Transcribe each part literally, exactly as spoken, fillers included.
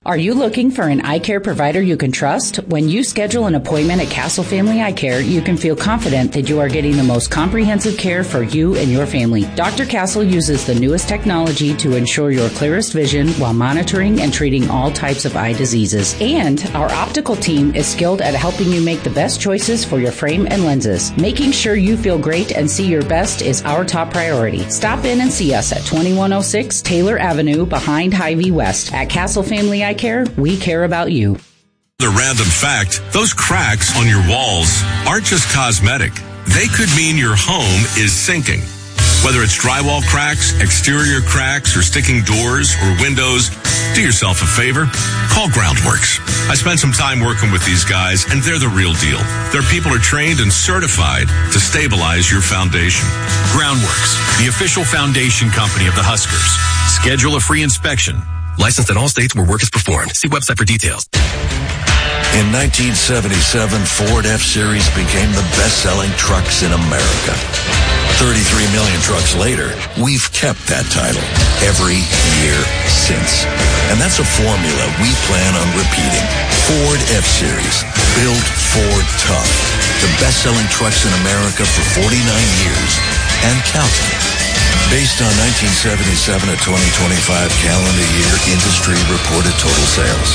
Are you looking for an eye care provider you can trust? When you schedule an appointment at Castle Family Eye Care, you can feel confident that you are getting the most comprehensive care for you and your family. Doctor Castle uses the newest technology to ensure your clearest vision while monitoring and treating all types of eye diseases. And our optical team is skilled at helping you make the best choices for your frame and lenses. Making sure you feel great and see your best is our top priority. Stop in and see us at twenty-one oh six Taylor Avenue behind Hy-Vee West. At Castle Family Eye Care, we care about you. The random fact, those cracks on your walls aren't just cosmetic. They could mean your home is sinking. Whether it's drywall cracks, exterior cracks, or sticking doors or windows, do yourself a favor. Call Groundworks. I spent some time working with these guys, and they're the real deal. Their people are trained and certified to stabilize your foundation. Groundworks, the official foundation company of the Huskers. Schedule a free inspection. Licensed in all states where work is performed. See website for details. In nineteen seventy-seven, Ford F-Series became the best-selling trucks in America. thirty-three million trucks later, we've kept that title every year since. And that's a formula we plan on repeating. Ford F-Series. Built Ford tough. The best-selling trucks in America for forty-nine years and counting. Based on nineteen seventy-seven to twenty twenty-five calendar year industry reported total sales.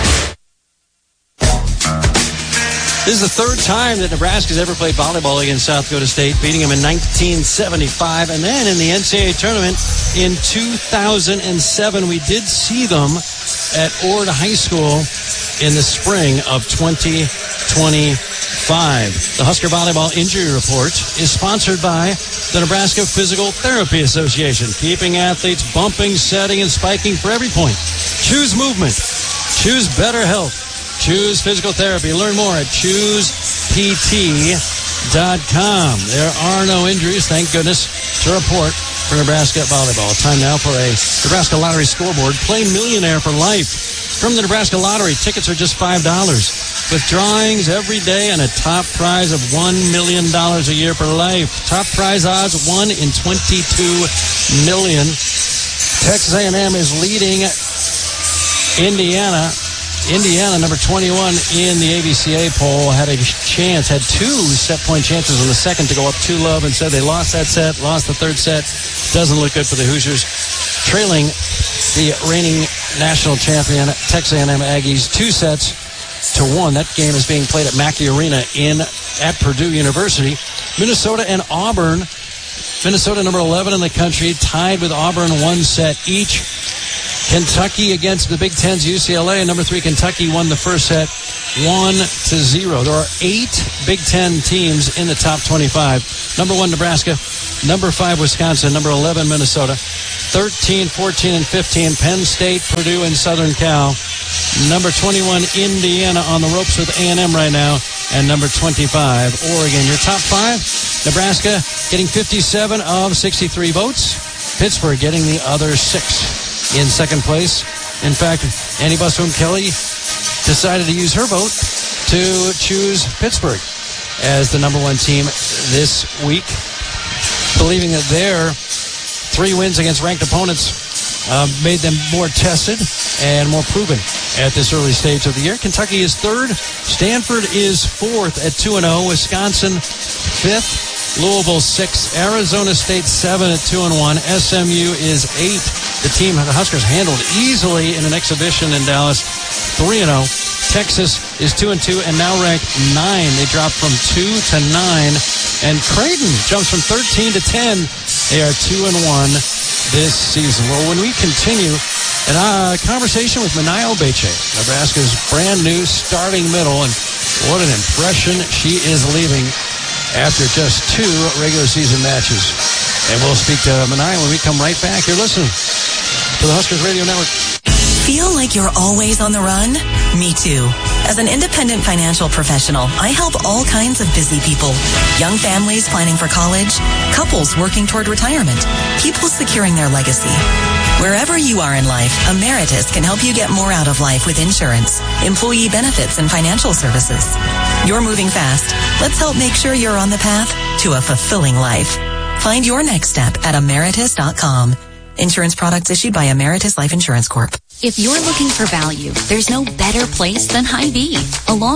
This is the third time that Nebraska's ever played volleyball against South Dakota State, beating them in nineteen seventy-five. And then in the N C double A tournament in two thousand seven, we did see them at Ord High School in the spring of twenty twenty-five. The Husker Volleyball Injury Report is sponsored by the Nebraska Physical Therapy Association, keeping athletes bumping, setting, and spiking for every point. Choose movement. Choose better health. Choose Physical Therapy. Learn more at choose p t dot com. There are no injuries, thank goodness, to report for Nebraska Volleyball. Time now for a Nebraska Lottery scoreboard. Play Millionaire for life. From the Nebraska Lottery, tickets are just five dollars. With drawings every day and a top prize of one million dollars a year for life. Top prize odds, one in twenty-two million. Texas A and M is leading Indiana. Indiana, number twenty-one in the A B C A poll, had a chance, had two set-point chances in the second to go up two love, and said they lost that set, lost the third set. Doesn't look good for the Hoosiers. Trailing the reigning national champion, Texas A and M Aggies, two sets to one. That game is being played at Mackey Arena in at Purdue University. Minnesota and Auburn. Minnesota, number eleven in the country, tied with Auburn one set each. Kentucky against the Big Ten's U C L A. Number three, Kentucky won the first set one to zero. There are eight Big Ten teams in the top twenty-five. Number one, Nebraska. Number five, Wisconsin. Number eleven, Minnesota. thirteen, fourteen, and fifteen, Penn State, Purdue, and Southern Cal. Number twenty-one, Indiana on the ropes with A and M right now. And number twenty-five, Oregon. Your top five, Nebraska getting fifty-seven of sixty-three votes. Pittsburgh getting the other six. In second place. In fact, Annie Busboom-Kelly decided to use her vote to choose Pittsburgh as the number one team this week, believing that their three wins against ranked opponents uh, made them more tested and more proven at this early stage of the year. Kentucky is third. Stanford is fourth at two and oh. Wisconsin fifth. Louisville six, Arizona State seven at two and one. S M U is eight. The team the Huskers handled easily in an exhibition in Dallas, three and oh. Texas is two and two and now ranked nine. They dropped from two to nine. And Creighton jumps from thirteen to ten. They are two and one this season. Well, when we continue in a conversation with Manai Obeche, Nebraska's brand new starting middle, and what an impression she is leaving after just two regular season matches. And we'll speak to Manai when we come right back. You're listening to the Huskers Radio Network. Feel like you're always on the run? Me too. As an independent financial professional, I help all kinds of busy people. Young families planning for college, couples working toward retirement, people securing their legacy. Wherever you are in life, Emeritus can help you get more out of life with insurance, employee benefits, and financial services. You're moving fast. Let's help make sure you're on the path to a fulfilling life. Find your next step at emeritus dot com. Insurance products issued by Emeritus Life Insurance Corp. If you're looking for value, there's no better place than Hy-Vee. Along